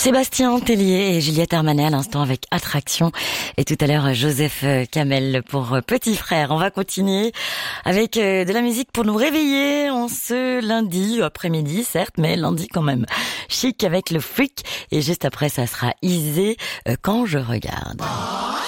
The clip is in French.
Sébastien Tellier et Juliette Armanet à l'instant avec Attraction et tout à l'heure Joseph Kamel pour Petit Frère. On va continuer avec de la musique pour nous réveiller en ce lundi après-midi, certes, mais lundi quand même. Chic avec le Freak et juste après ça sera Isée quand je regarde.